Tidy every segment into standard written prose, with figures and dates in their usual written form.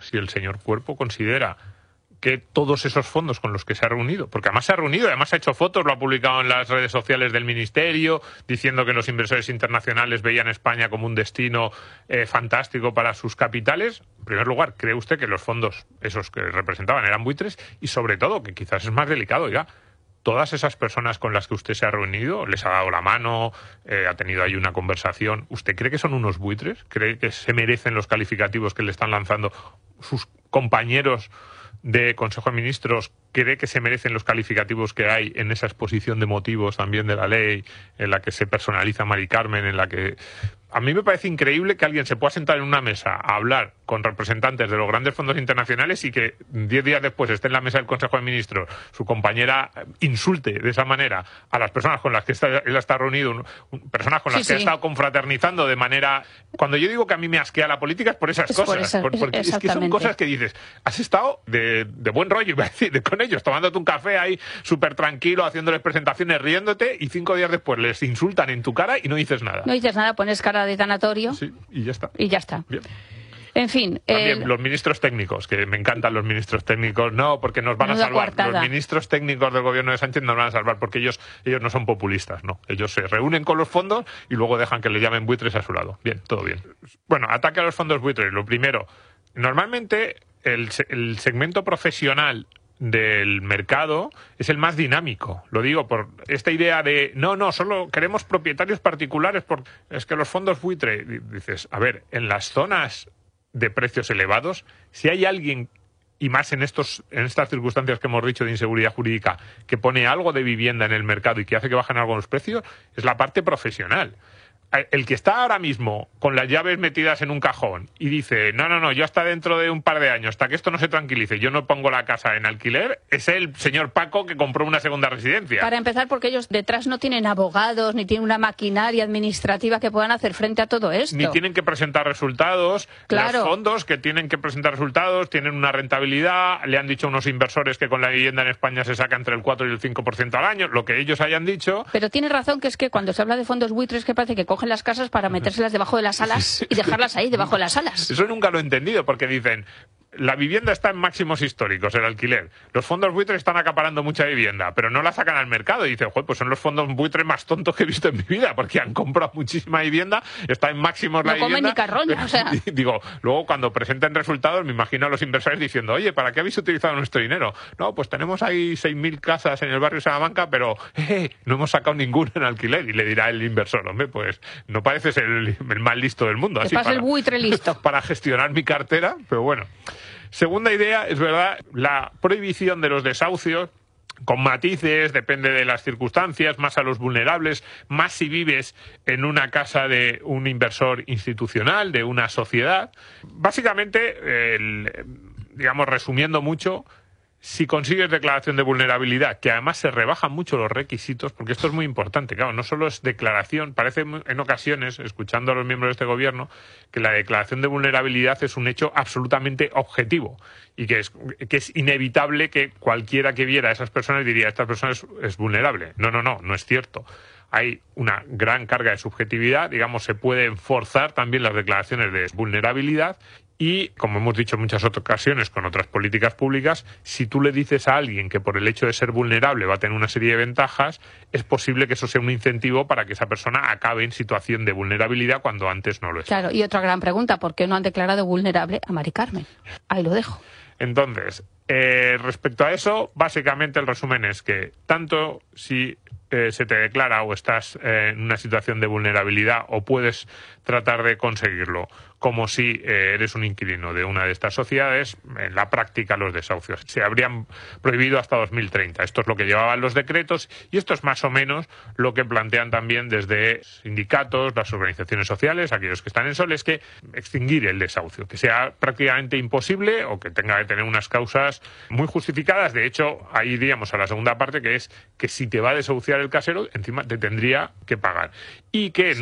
si el señor Cuerpo considera que todos esos fondos con los que se ha reunido, porque además se ha reunido, además ha hecho fotos, lo ha publicado en las redes sociales del Ministerio, diciendo que los inversores internacionales veían España como un destino fantástico para sus capitales. En primer lugar, ¿cree usted que los fondos, esos que representaban, eran buitres? Y sobre todo, que quizás es más delicado, ya, todas esas personas con las que usted se ha reunido, les ha dado la mano, ha tenido ahí una conversación, ¿usted cree que son unos buitres? ¿Cree que se merecen los calificativos que le están lanzando sus compañeros de Consejo de Ministros? ¿Cree que se merecen los calificativos que hay en esa exposición de motivos también de la ley, en la que se personaliza Mari Carmen, en la que... A mí me parece increíble que alguien se pueda sentar en una mesa a hablar con representantes de los grandes fondos internacionales y que 10 días después esté en la mesa del Consejo de Ministros su compañera insulte de esa manera a las personas con las que él está reunido, personas con las que ha estado confraternizando de manera... Cuando yo digo que a mí me asquea la política es por esas cosas, porque es que son cosas que dices, has estado de buen rollo, iba a decir, con ellos, tomándote un café ahí súper tranquilo, haciéndoles presentaciones, riéndote, y 5 días después les insultan en tu cara y no dices nada. No dices nada, pones cara de tanatorio. Sí, y ya está. Y ya está. Bien. En fin. También los ministros técnicos, que me encantan los ministros técnicos, no, porque nos van a salvar. Los ministros técnicos del gobierno de Sánchez nos van a salvar porque ellos no son populistas, no. Ellos se reúnen con los fondos y luego dejan que le llamen buitres a su lado. Bien, todo bien. Bueno, ataque a los fondos buitres. Lo primero, normalmente el segmento profesional del mercado es el más dinámico. Lo digo por esta idea de no, solo queremos propietarios particulares porque es que los fondos buitre, dices, a ver, en las zonas de precios elevados, si hay alguien, y más en estas circunstancias que hemos dicho de inseguridad jurídica, que pone algo de vivienda en el mercado y que hace que bajen algo los precios, es la parte profesional. El que está ahora mismo con las llaves metidas en un cajón y dice, no, yo hasta dentro de un par de años, hasta que esto no se tranquilice, yo no pongo la casa en alquiler, es el señor Paco que compró una segunda residencia. Para empezar, porque ellos detrás no tienen abogados, ni tienen una maquinaria administrativa que puedan hacer frente a todo esto. Ni tienen que presentar resultados. Claro. Los fondos que tienen que presentar resultados tienen una rentabilidad. Le han dicho a unos inversores que con la vivienda en España se saca entre el 4 y el 5% al año, lo que ellos hayan dicho. Pero tiene razón, que es que cuando se habla de fondos buitres, que parece que cogen las casas para metérselas debajo de las alas y dejarlas ahí, debajo de las alas. Eso nunca lo he entendido, porque dicen, la vivienda está en máximos históricos, el alquiler. Los fondos buitres están acaparando mucha vivienda, pero no la sacan al mercado. Y dicen, pues son los fondos buitres más tontos que he visto en mi vida, porque han comprado muchísima vivienda, está en máximos la vivienda. No comen ni carroña, o sea. Digo, luego cuando presenten resultados, me imagino a los inversores diciendo, oye, ¿para qué habéis utilizado nuestro dinero? No, pues tenemos ahí 6.000 casas en el barrio de Salamanca, pero no hemos sacado ninguna en alquiler. Y le dirá el inversor, hombre, pues no pareces el más listo del mundo. Así pasa el buitre listo. Para gestionar mi cartera, pero bueno. Segunda idea, es verdad, la prohibición de los desahucios, con matices, depende de las circunstancias, más a los vulnerables, más si vives en una casa de un inversor institucional, de una sociedad. Básicamente, digamos, resumiendo mucho, si consigues declaración de vulnerabilidad, que además se rebajan mucho los requisitos, porque esto es muy importante, claro, no solo es declaración, parece en ocasiones, escuchando a los miembros de este gobierno, que la declaración de vulnerabilidad es un hecho absolutamente objetivo y que es inevitable que cualquiera que viera a esas personas diría, esta persona es vulnerable. No es cierto. Hay una gran carga de subjetividad, digamos, se pueden forzar también las declaraciones de vulnerabilidad. Y, como hemos dicho en muchas otras ocasiones con otras políticas públicas, si tú le dices a alguien que por el hecho de ser vulnerable va a tener una serie de ventajas, es posible que eso sea un incentivo para que esa persona acabe en situación de vulnerabilidad cuando antes no lo es. Claro, y otra gran pregunta, ¿por qué no han declarado vulnerable a Mari Carmen? Ahí lo dejo. Entonces, respecto a eso, básicamente el resumen es que tanto si se te declara o estás en una situación de vulnerabilidad o puedes tratar de conseguirlo, como si eres un inquilino de una de estas sociedades, en la práctica los desahucios se habrían prohibido hasta 2030. Esto es lo que llevaban los decretos y esto es más o menos lo que plantean también desde sindicatos, las organizaciones sociales, aquellos que están en SOL, es que extinguir el desahucio, que sea prácticamente imposible o que tenga que tener unas causas muy justificadas. De hecho, ahí iríamos a la segunda parte, que es que si te va a desahuciar el casero, encima te tendría que pagar. Y que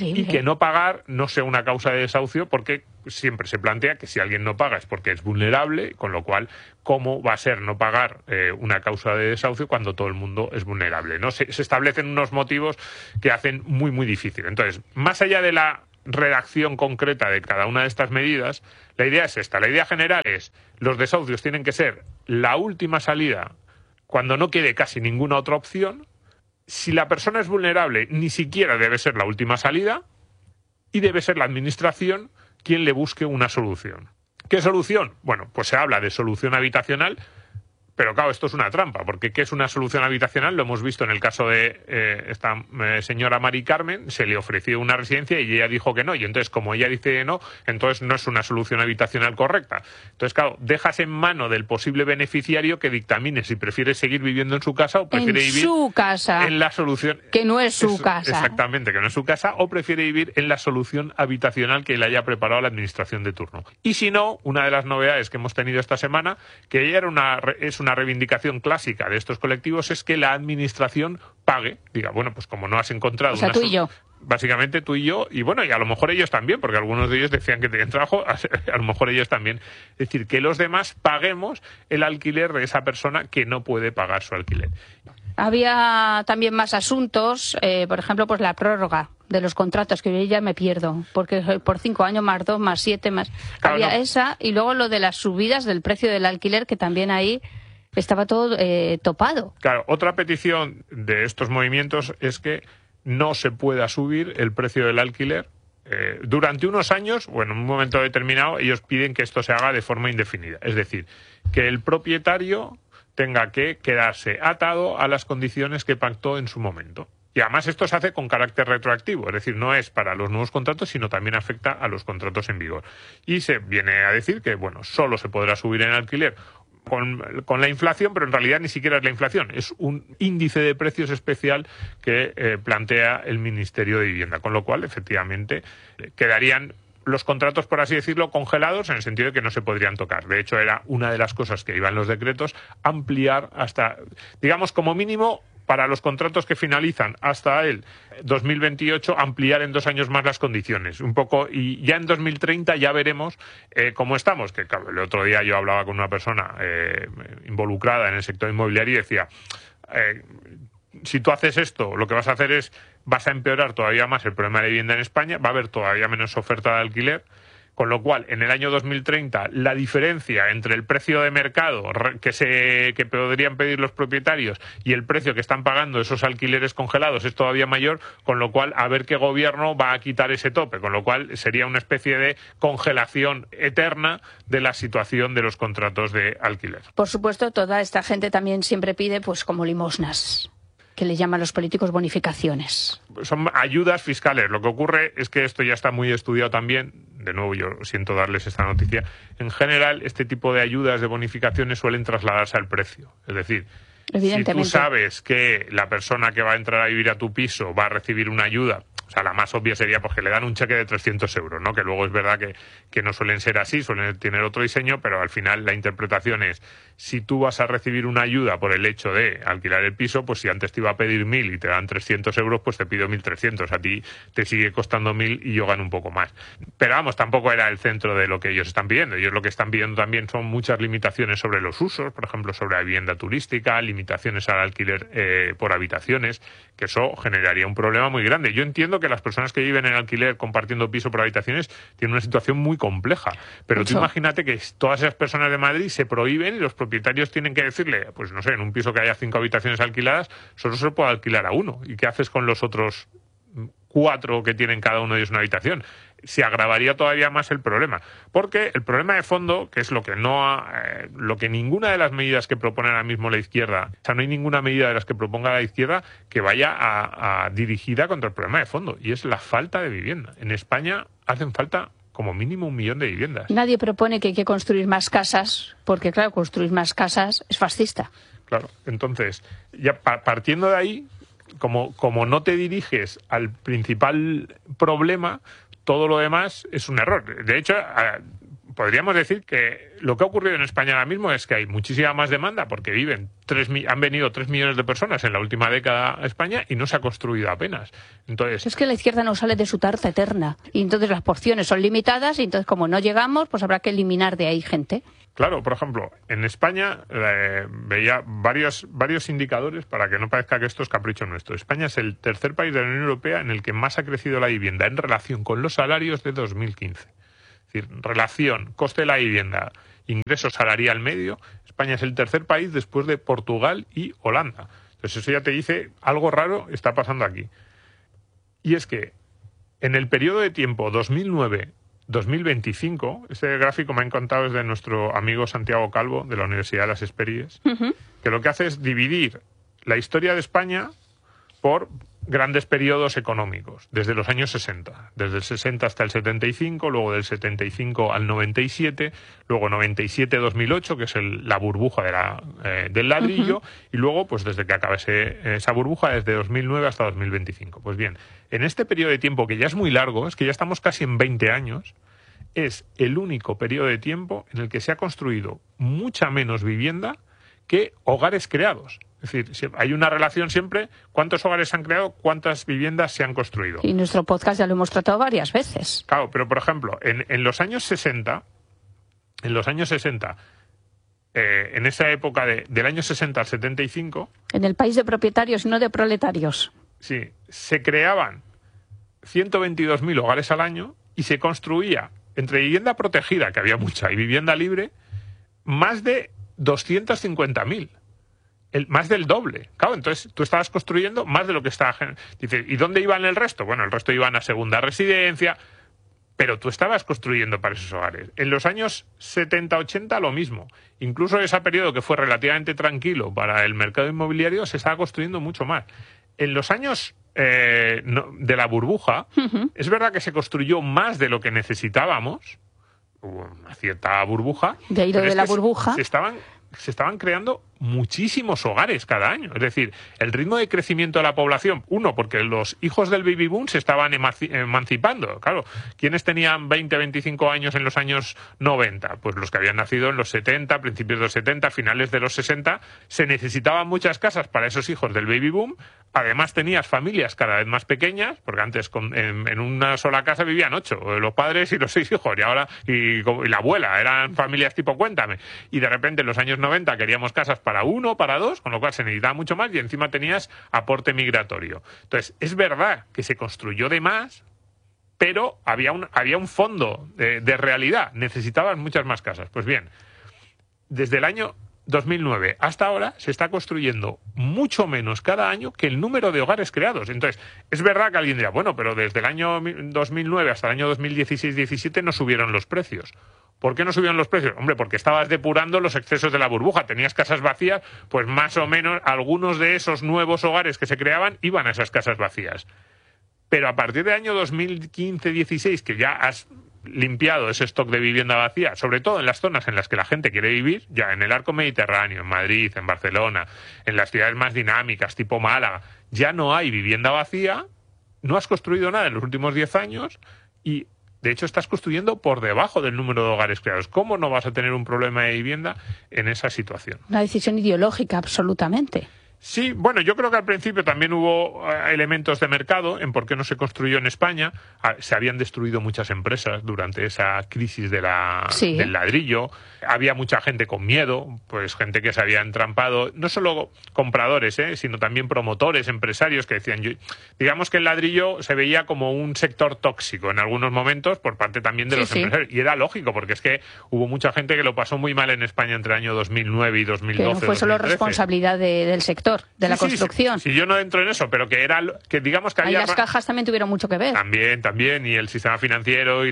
no pagar no sea una causa de desahucio, porque siempre se plantea que si alguien no paga es porque es vulnerable, con lo cual, ¿cómo va a ser no pagar una causa de desahucio cuando todo el mundo es vulnerable? ¿No? Se establecen unos motivos que hacen muy, muy difícil. Entonces, más allá de la redacción concreta de cada una de estas medidas, la idea es esta. La idea general es: los desahucios tienen que ser la última salida cuando no quede casi ninguna otra opción. Si la persona es vulnerable, ni siquiera debe ser la última salida, y debe ser la administración quien le busque una solución. ¿Qué solución? Bueno, pues se habla de solución habitacional. Pero claro, esto es una trampa, porque ¿qué es una solución habitacional? Lo hemos visto en el caso de esta señora Mari Carmen. Se le ofreció una residencia y ella dijo que no, y entonces como ella dice no, entonces no es una solución habitacional correcta. Entonces claro, dejas en mano del posible beneficiario que dictamine si prefiere seguir viviendo en su casa o prefiere vivir su casa, en la solución... Que no es su casa. Exactamente, que no es su casa, o prefiere vivir en la solución habitacional que le haya preparado la administración de turno. Y si no, una de las novedades que hemos tenido esta semana, que ella es una reivindicación clásica de estos colectivos, es que la administración pague, diga, bueno, pues como no has encontrado... O sea, tú y yo. Básicamente tú y yo, y bueno, y a lo mejor ellos también, porque algunos de ellos decían que tenían trabajo, a lo mejor ellos también. Es decir, que los demás paguemos el alquiler de esa persona que no puede pagar su alquiler. Había también más asuntos, por ejemplo, pues la prórroga de los contratos, que yo ya me pierdo, porque por 5 años, más 2, más 7, más... Claro, había no. Esa, y luego lo de las subidas del precio del alquiler, que también ahí estaba todo topado. Claro, otra petición de estos movimientos es que no se pueda subir el precio del alquiler durante unos años, o en un momento determinado. Ellos piden que esto se haga de forma indefinida. Es decir, que el propietario tenga que quedarse atado a las condiciones que pactó en su momento. Y además esto se hace con carácter retroactivo, es decir, no es para los nuevos contratos, sino también afecta a los contratos en vigor. Y se viene a decir que, bueno, solo se podrá subir en alquiler con la inflación, pero en realidad ni siquiera es la inflación, es un índice de precios especial que plantea el Ministerio de Vivienda, con lo cual, efectivamente, quedarían los contratos, por así decirlo, congelados, en el sentido de que no se podrían tocar. De hecho, era una de las cosas que iba en los decretos, ampliar hasta, digamos, como mínimo, para los contratos que finalizan hasta el 2028, ampliar en 2 años más las condiciones. Un poco, y ya en 2030 ya veremos cómo estamos. Que claro, el otro día yo hablaba con una persona involucrada en el sector inmobiliario y decía, si tú haces esto, lo que vas a hacer es, vas a empeorar todavía más el problema de vivienda en España, va a haber todavía menos oferta de alquiler. Con lo cual, en el año 2030, la diferencia entre el precio de mercado que podrían pedir los propietarios y el precio que están pagando esos alquileres congelados es todavía mayor, con lo cual, a ver qué gobierno va a quitar ese tope, con lo cual sería una especie de congelación eterna de la situación de los contratos de alquiler. Por supuesto, toda esta gente también siempre pide, pues como limosnas, que le llaman los políticos bonificaciones. Son ayudas fiscales. Lo que ocurre es que esto ya está muy estudiado también. De nuevo, yo siento darles esta noticia. En general, este tipo de ayudas, de bonificaciones, suelen trasladarse al precio. Es decir, si tú sabes que la persona que va a entrar a vivir a tu piso va a recibir una ayuda, o sea, la más obvia sería pues que le dan un cheque de 300 euros, ¿no? Que luego es verdad que no suelen ser así, suelen tener otro diseño, pero al final la interpretación es, si tú vas a recibir una ayuda por el hecho de alquilar el piso, pues si antes te iba a pedir 1.000 y te dan 300 euros, pues te pido 1.300. A ti te sigue costando 1.000 y yo gano un poco más. Pero vamos, tampoco era el centro de lo que ellos están pidiendo. Ellos lo que están pidiendo también son muchas limitaciones sobre los usos, por ejemplo, sobre la vivienda turística, limitaciones al alquiler por habitaciones, que eso generaría un problema muy grande. Yo entiendo que las personas que viven en alquiler compartiendo piso por habitaciones tienen una situación muy compleja, pero tú imagínate que todas esas personas de Madrid se prohíben y los propietarios tienen que decirle, pues no sé, en un piso que haya 5 habitaciones alquiladas, solo se puede alquilar a 1. ¿Y qué haces con los otros 4 que tienen cada uno de ellos una habitación? Se agravaría todavía más el problema, porque el problema de fondo, que es lo que ninguna de las medidas que propone ahora mismo la izquierda, o sea, no hay ninguna medida de las que proponga la izquierda que vaya dirigida contra el problema de fondo, y es la falta de vivienda. En España hacen falta como mínimo 1 millón de viviendas. Nadie propone que hay que construir más casas, porque claro, construir más casas es fascista. Claro, entonces, ya partiendo de ahí, como no te diriges al principal problema, todo lo demás es un error. De hecho, podríamos decir que lo que ha ocurrido en España ahora mismo es que hay muchísima más demanda, porque han venido 3 millones de personas en la última década a España y no se ha construido apenas. Entonces, es que la izquierda no sale de su tarta eterna y entonces las porciones son limitadas y entonces como no llegamos, pues habrá que eliminar de ahí gente. Claro, por ejemplo, en España veía varios indicadores para que no parezca que esto es capricho nuestro. España es el tercer país de la Unión Europea en el que más ha crecido la vivienda en relación con los salarios de 2015. Es decir, relación coste de la vivienda, ingreso salarial medio, España es el tercer país después de Portugal y Holanda. Entonces eso ya te dice algo raro está pasando aquí. Y es que en el periodo de tiempo 2009-2025, este gráfico me ha encantado, es de nuestro amigo Santiago Calvo, de la Universidad de las Espérides, que lo que hace es dividir la historia de España por grandes periodos económicos, desde los años 60, desde el 60 hasta el 75, luego del 75 al 97, luego 97-2008, que es la burbuja del ladrillo, y luego, pues desde que acaba esa burbuja, desde 2009 hasta 2025. Pues bien, en este periodo de tiempo, que ya es muy largo, es que ya estamos casi en 20 años, es el único periodo de tiempo en el que se ha construido mucha menos vivienda que hogares creados. Es decir, hay una relación siempre, cuántos hogares se han creado, cuántas viviendas se han construido. Y nuestro podcast ya lo hemos tratado varias veces. Claro, pero por ejemplo, en los años 60, en esa época del año 60 al 75... En el país de propietarios y no de proletarios. Sí, se creaban 122.000 hogares al año y se construía, entre vivienda protegida, que había mucha, y vivienda libre, más de 250.000. Más del doble. Claro, entonces tú estabas construyendo más de lo que estaba... Dices, ¿y dónde iban el resto? Bueno, el resto iban a segunda residencia, pero tú estabas construyendo para esos hogares. En los años 70-80 lo mismo. Incluso ese periodo que fue relativamente tranquilo para el mercado inmobiliario, se estaba construyendo mucho más. En los años de la burbuja, es verdad que se construyó más de lo que necesitábamos, hubo una cierta burbuja. De ahí lo de la burbuja. Se estaban creando muchísimos hogares cada año. Es decir, el ritmo de crecimiento de la población, porque los hijos del baby boom se estaban emancipando. Claro, ¿quiénes tenían 20, 25 años en los años 90? Pues los que habían nacido en los 70, principios de los 70, finales de los 60. Se necesitaban muchas casas para esos hijos del baby boom. Además tenías familias cada vez más pequeñas, porque antes en una sola casa vivían 8, los padres y los 6 hijos, y ahora y la abuela, eran familias tipo Cuéntame. Y de repente en los años 90 queríamos casas para 1, para 2, con lo cual se necesitaba mucho más y encima tenías aporte migratorio. Entonces, es verdad que se construyó de más, pero había un fondo de realidad. Necesitaban muchas más casas. Pues bien, desde el año 2009 hasta ahora se está construyendo mucho menos cada año que el número de hogares creados. Entonces, es verdad que alguien dirá, bueno, pero desde el año 2009 hasta el año 2016-17 no subieron los precios. ¿Por qué no subieron los precios? Hombre, porque estabas depurando los excesos de la burbuja. Tenías casas vacías, pues más o menos algunos de esos nuevos hogares que se creaban iban a esas casas vacías. Pero a partir del año 2015-16, que ya has limpiado ese stock de vivienda vacía, sobre todo en las zonas en las que la gente quiere vivir, ya en el arco mediterráneo, en Madrid, en Barcelona, en las ciudades más dinámicas, tipo Málaga, ya no hay vivienda vacía, no has construido nada en los últimos 10 años y de hecho, estás construyendo por debajo del número de hogares creados. ¿Cómo no vas a tener un problema de vivienda en esa situación? Una decisión ideológica, absolutamente. Sí, bueno, yo creo que al principio también hubo elementos de mercado en por qué no se construyó en España. Se habían destruido muchas empresas durante esa crisis del ladrillo. Había mucha gente con miedo, pues gente que se había entrampado, no solo compradores, sino también promotores, empresarios que decían, digamos que el ladrillo se veía como un sector tóxico en algunos momentos por parte también de los empresarios. Y era lógico, porque es que hubo mucha gente que lo pasó muy mal en España entre el año 2009 y 2012. Que no fue solo 2013. Responsabilidad del sector. De la construcción. Sí, yo no entro en eso, pero que digamos que había... Ahí las cajas también tuvieron mucho que ver. También, y el sistema financiero y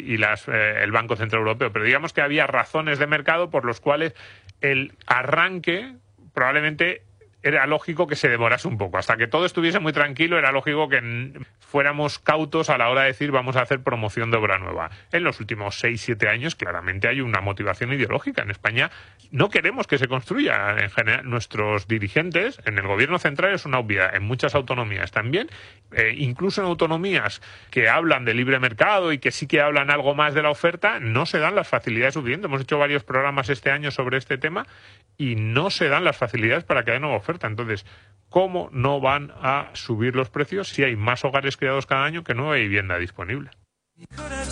el Banco Central Europeo, pero digamos que había razones de mercado por los cuales el arranque probablemente era lógico que se demorase un poco. Hasta que todo estuviese muy tranquilo, era lógico que fuéramos cautos a la hora de decir vamos a hacer promoción de obra nueva. En los últimos 6-7 años claramente hay una motivación ideológica. En España no queremos que se construya. En general, nuestros dirigentes, en el gobierno central es una obviedad, en muchas autonomías también, incluso en autonomías que hablan de libre mercado y que sí que hablan algo más de la oferta, no se dan las facilidades suficientes. Hemos hecho varios programas este año sobre este tema y no se dan las facilidades para que haya nueva oferta. Entonces, ¿cómo no van a subir los precios si hay más hogares creados cada año que nueva vivienda disponible?